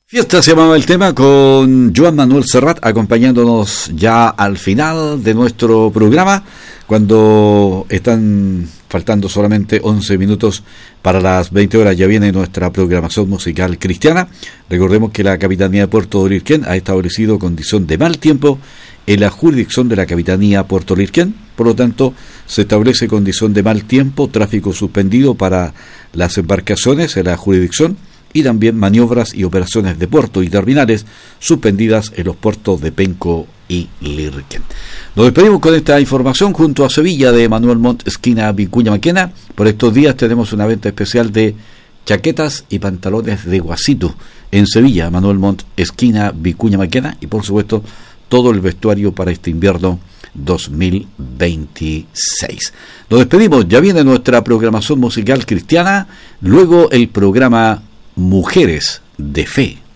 Fiesta se llamaba el tema, con Joan Manuel Serrat acompañándonos ya al final de nuestro programa, cuando están faltando solamente 11 minutos para las 20 horas. Ya viene nuestra programación musical cristiana. Recordemos que la Capitanía de Puerto Lirquén ha establecido condición de mal tiempo en la jurisdicción de la Capitanía Puerto Lirquén. Por lo tanto, se establece condición de mal tiempo, tráfico suspendido para las embarcaciones en la jurisdicción, y también maniobras y operaciones de puertos y terminales suspendidas en los puertos de Penco y Lirquén. Nos despedimos con esta información junto a Sevilla de Manuel Montt, esquina Vicuña Maquena. Por estos días tenemos una venta especial de chaquetas y pantalones de guasito en Sevilla, Manuel Montt, esquina Vicuña Maquena, y por supuesto todo el vestuario para este invierno 2026. Nos despedimos, ya viene nuestra programación musical cristiana, luego el programa Mujeres de Fe.